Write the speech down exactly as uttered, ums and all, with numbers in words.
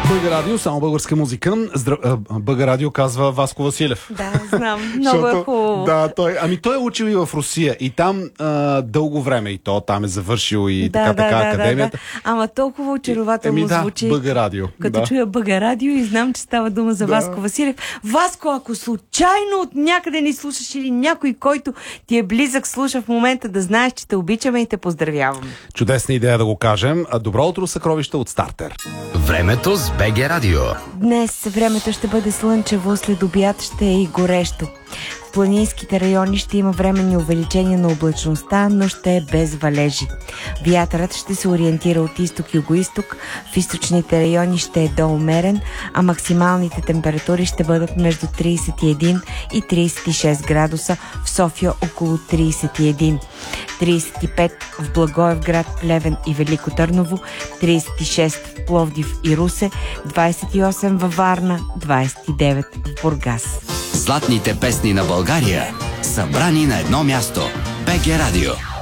Бъга радио, само българска музика. Здра... Бъга радио казва Васко Василев. Да, знам. Много е хубаво. Да, той, ами той е учил и в Русия. И там а, дълго време и то там е завършил и да, така, да, така да, академията. Да, да. Ама толкова очарователно Еми, да, звучи. Бъга радио. Като да. чуя Бъга радио и знам, че става дума за да. Васко Василев. Васко, ако случайно от някъде ни слушаш или някой, който ти е близък, слуша в момента, да знаеш, че те обичаме и те поздравяваме. Чудесна идея да го кажем. Добро утро, съкровища от Стартер. Времето с БГ Радио. Днес времето ще бъде слънчево, след обяд ще е и горещо. В планинските райони ще има временни увеличения на облачността, но ще е без валежи. Вятърът ще се ориентира от изток и югоизток, в източните райони ще е доумерен, а максималните температури ще бъдат между трийсет и един и трийсет и шест градуса, в София около трийсет и един. трийсет и пет в Благоевград, Плевен и Велико Търново, трийсет и шест в Пловдив и Русе, двайсет и осем във Варна, двайсет и девет в Бургас. Златните песни на България, събрани на едно място. БГ Радио.